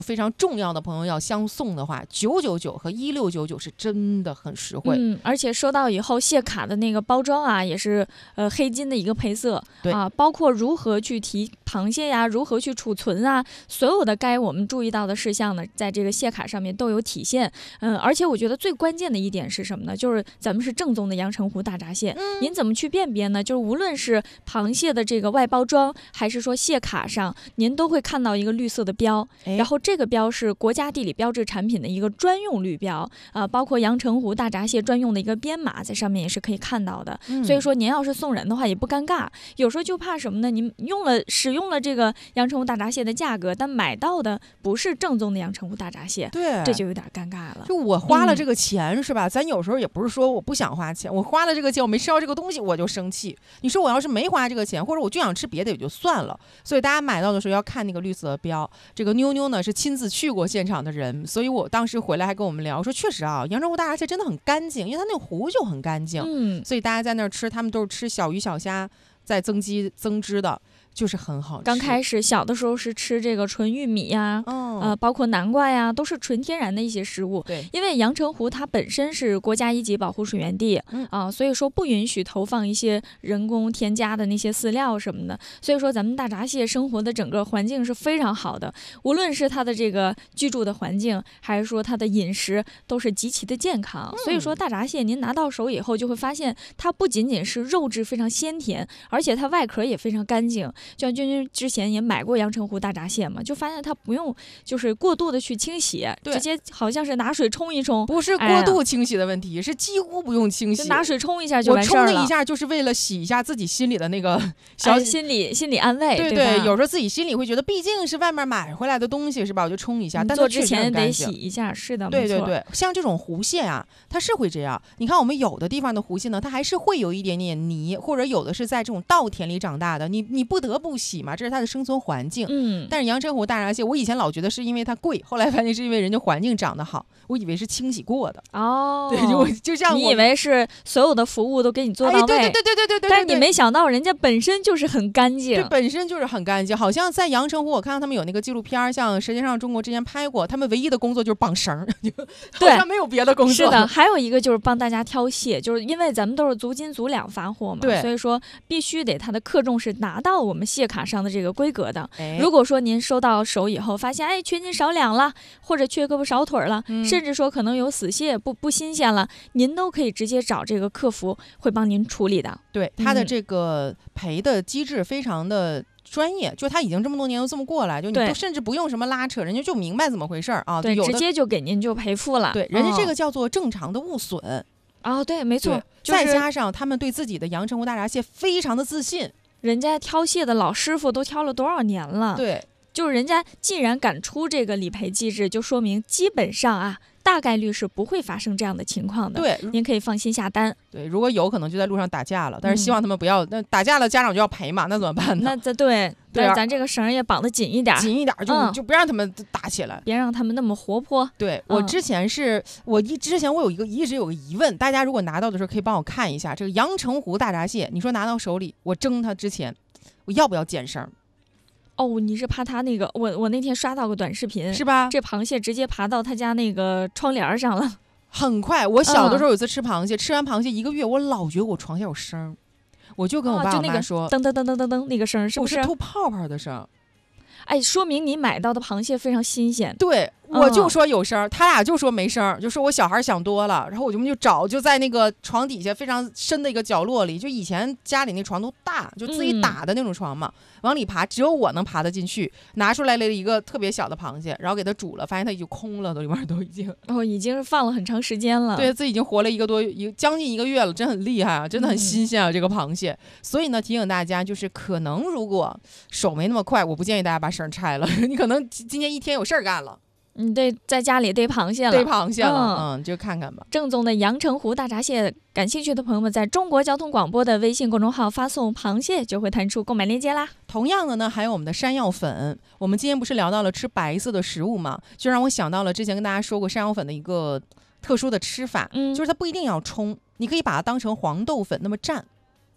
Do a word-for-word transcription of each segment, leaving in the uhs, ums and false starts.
非常重要的朋友要相送的话，九九九和一六九九是真的很实惠。 嗯，而且收到以后，谢卡的那个包装啊，也是呃黑金的一个配色， 对啊，包括如何去提螃蟹呀，如何去储存啊，所有的该我们注意到的事项呢，在这个谢卡上面都有体现。嗯，而且我觉得最关键的一点是什么呢？就是咱们是正宗的阳澄湖大闸蟹， 嗯、 您怎么去辨别呢？就是无论是螃蟹的这个外包装，还是说谢卡上，您都会看到一个绿色的标，然后这个标是国家地理标志产品的一个专用绿标，啊、呃，包括阳澄湖大闸蟹专用的一个编码在上面也是可以看到的。嗯、所以说您要是送人的话也不尴尬，有时候就怕什么呢？您用了使用了这个阳澄湖大闸蟹的价格，但买到的不是正宗的阳澄湖大闸蟹， 对， 这就有点尴尬了。 就我花了这个钱、嗯、是吧？咱有时候也不是说我不想花钱，我花了这个钱，我没吃到这个东西我就生气。你说我要是没花这个钱，或者我就想吃别的也就算了。所以大家买到的时候要看那个绿色的标。这个妞妞呢是亲自去过现场的人，所以我当时回来还跟我们聊说，确实啊，阳澄湖大闸蟹真的很干净，因为它那个湖就很干净，嗯，所以大家在那儿吃，他们都是吃小鱼小虾再增肌增脂的。就是很好吃。 刚开始小的时候是吃这个纯玉米呀、哦，呃，包括南瓜呀，都是纯天然的一些食物。 对， 因为阳澄湖它本身是国家一级保护水源地、嗯、啊，所以说不允许投放一些人工添加的那些饲料什么的。所以说咱们大闸蟹生活的整个环境是非常好的，无论是它的这个居住的环境，还是说它的饮食，都是极其的健康。嗯、所以说大闸蟹您拿到手以后，就会发现它不仅仅是肉质非常鲜甜，而且它外壳也非常干净。就像君君之前也买过阳澄湖大闸蟹嘛，就发现它不用就是过度的去清洗，直接好像是拿水冲一冲， 不是过度清洗的问题，哎、是几乎不用清洗， 就拿水冲一下就完事儿了。 我冲了一下就是为了洗一下自己心里的那个小、 哎、心理心理安慰， 对对, 对，有时候自己心里会觉得，毕竟是外面买回来的东西是吧？我就冲一下，但做之前得洗一下，是的， 对对对。像这种湖蟹啊，它是会这样。你看我们有的地方的湖蟹呢，它还是会有一点点泥，或者有的是在这种稻田里长大的，你你不得不洗嘛，这是它的生存环境。嗯。但是阳澄湖大闸蟹，我以前老觉得是因为它贵，后来发现是因为人家环境长得好，我以为是清洗过的。 哦。 对，就就像你以为是所有的服务都给你做到位，哎、 对对对对对对对。 但是你没想到人家本身就是很干净， 对，本身就是很干净。好像在阳澄湖，我看到他们有那个纪录片，像《舌尖上中国》之前拍过，他们唯一的工作就是绑绳，好像没有别的工作。 是的，还有一个就是帮大家挑蟹，就是因为咱们都是足斤足两发货嘛， 对， 所以说必须得它的克重是拿到我们蟹卡上的这个规格的。哎、如果说您收到手以后发现，哎，缺斤少两了，或者缺胳膊少腿了，嗯、甚至说可能有死蟹不不新鲜了，您都可以直接找这个客服会帮您处理的。 对，它的这个赔的机制非常的专业，就他已经这么多年都这么过来，就你都甚至不用什么拉扯，人家就明白怎么回事啊。 对， 有直接就给您就赔付了。 对，人家这个叫做正常的误损。 哦，对，没错。 就是、再加上他们对自己的阳澄湖大闸蟹非常的自信， 人家挑蟹的老师傅都挑了多少年了？ 对， 就是人家既然敢出这个理赔机制，就说明基本上啊。大概率是不会发生这样的情况的， 对， 您可以放心下单。 对，如果有可能就在路上打架了，但是希望他们不要。嗯、那打架了，家长就要赔嘛，那怎么办呢？ 那这对， 对、啊， 咱这个绳也绑得紧一点， 紧一点就、嗯、就不让他们打起来， 别让他们那么活泼。 对、嗯、我之前是我一之前我有一个一直有个疑问，大家如果拿到的时候可以帮我看一下这个阳澄湖大闸蟹，你说拿到手里，我蒸它之前，我要不要剪绳？ 哦，你是怕他那个？我我那天刷到个短视频， 是吧？ 这螃蟹直接爬到他家那个窗帘上了， 很快。我小的时候有一次吃螃蟹，嗯、吃完螃蟹一个月，我老觉得我床下有声，我就跟我爸我妈说， 噔噔噔噔噔噔那个声是不是？ 我是吐泡泡的声。 哎，说明你买到的螃蟹非常新鲜。 对，我就说有声，嗯、他俩就说没声，就说我小孩想多了。然后我们就找，就在那个床底下非常深的一个角落里，就以前家里那床都大，就自己打的那种床嘛，嗯、往里爬，只有我能爬得进去。拿出来了一个特别小的螃蟹，然后给它煮了，发现它已经空了，都里面都已经哦，已经是放了很长时间了。 对，自己已经活了一个多一将近一个月了，真很厉害啊，真的很新鲜啊，嗯、这个螃蟹。所以呢，提醒大家，就是可能如果手没那么快，我不建议大家把绳拆了，你可能今天一天有事儿干了。 你得在家里逮螃蟹了， 逮螃蟹了，嗯, 嗯，就看看吧。 正宗的阳澄湖大闸蟹，感兴趣的朋友们，在中国交通广播的微信公众号发送“螃蟹”，就会弹出购买链接啦。 同样的呢，还有我们的山药粉。我们今天不是聊到了吃白色的食物嘛，就让我想到了之前跟大家说过山药粉的一个特殊的吃法，嗯，就是它不一定要冲，你可以把它当成黄豆粉那么蘸。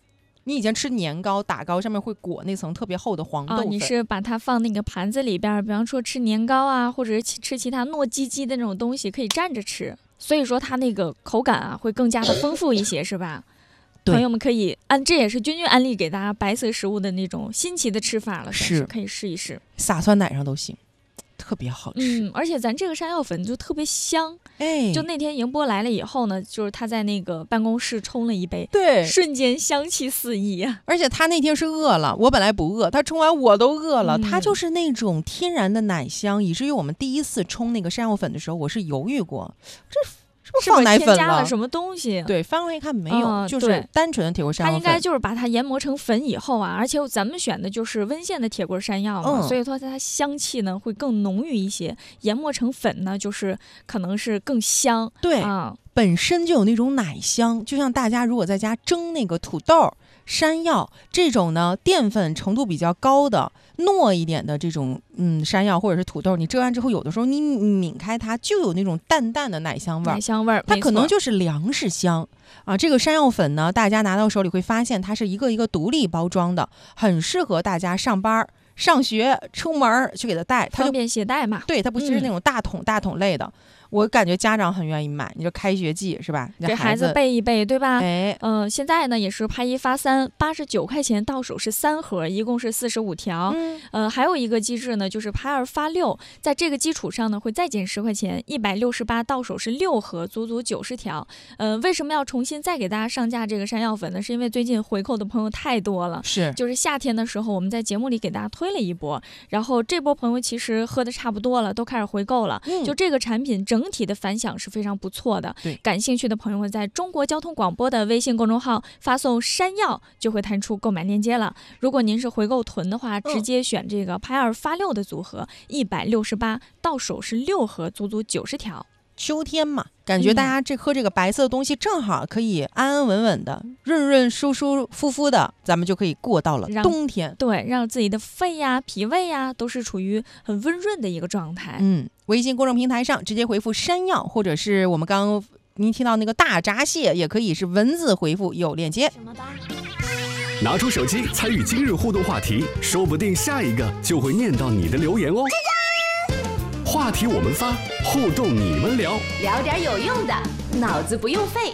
你以前吃年糕打糕上面会裹那层特别厚的黄豆粉、 哦、你是把它放那个盘子里边，比方说吃年糕啊，或者是吃其他糯叽叽的那种东西可以蘸着吃，所以说它那个口感啊会更加的丰富一些是吧？朋友们可以按，这也是君君安利给大家白色食物的那种新奇的吃法了，是可以试一试， 撒酸奶上都行，特别好吃。 嗯，而且咱这个山药粉就特别香， 哎， 就那天迎波来了以后呢，就是他在那个办公室冲了一杯， 对， 瞬间香气四溢啊！ 而且他那天是饿了，我本来不饿，他冲完我都饿了。 嗯、 他就是那种天然的奶香，以至于我们第一次冲那个山药粉的时候，我是犹豫过，这是不是放奶粉了？ 是不是添加了什么东西？ 对，翻回一看没有， 嗯、 就是单纯的铁锅山药粉。 它应该就是把它研磨成粉以后啊，而且咱们选的就是温县的铁锅山药嘛、 嗯， 所以说它香气呢会更浓郁一些。研磨成粉呢，就是可能是更香。 对啊， 本身就有那种奶香，就像大家如果在家蒸那个土豆、山药这种呢，淀粉程度比较高的。糯一点的这种嗯山药或者是土豆，你蒸完之后，有的时候你抿开它，就有那种淡淡的奶香味儿。 奶香味儿， 它可能就是粮食香啊。这个山药粉呢，大家拿到手里会发现它是一个一个独立包装的，很适合大家上班、上学、出门去给它带，它方便携带嘛。 对，它不是那种大桶、嗯、大桶类的。我感觉家长很愿意买，你说开学季是吧？ 给孩子备一备，对吧？ 哎， 嗯、呃，现在呢也是拍一发三，八十九块钱到手是三盒，一共是四十五条。 嗯， 呃，还有一个机制呢，就是拍二发六，在这个基础上呢会再减十块钱，一百六十八到手是六盒，足足九十条。呃，为什么要重新再给大家上架这个山药粉呢？是因为最近回扣的朋友太多了， 是， 就是夏天的时候我们在节目里给大家推了一波，然后这波朋友其实喝的差不多了，都开始回购了。 嗯， 就这个产品整体的反响是非常不错的， 对， 感兴趣的朋友们在中国交通广播的微信公众号发送山药就会弹出购买链接了。如果您是回购囤的话，直接选这个拍二发六的组合，一百六十八到手是六盒，足足九十条。 秋天嘛，感觉大家这喝这个白色的东西正好可以安安稳稳的、润润舒舒服服的，咱们就可以过到了冬天。 对，让自己的肺呀、脾胃呀都是处于很温润的一个状态。 嗯，微信公众平台上直接回复山药，或者是我们刚刚您听到那个大闸蟹，也可以是文字回复有链接。 拿出手机参与今日互动话题，说不定下一个就会念到你的留言哦。话题我们发，互动你们聊， 聊点有用的，脑子不用费。